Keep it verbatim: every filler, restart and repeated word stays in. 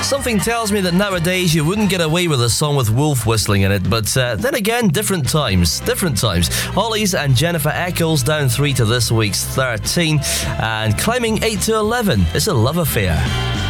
Something tells me that nowadays you wouldn't get away with a song with wolf whistling in it, but uh, then again, different times, different times. Hollies and Jennifer Eccles down three to this week's thirteen, and climbing eight to eleven. It's a love affair.